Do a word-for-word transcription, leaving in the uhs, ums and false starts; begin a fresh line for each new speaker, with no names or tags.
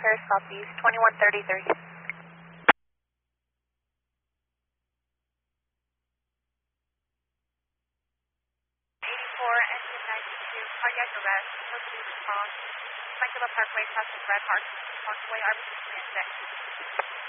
Paris Southeast, twenty-one thirty-three. eighty-four, engine ninety-two, cardiac arrest, emergency response, Temecula Parkway, passing Red Heart, Parkway, R B C command check.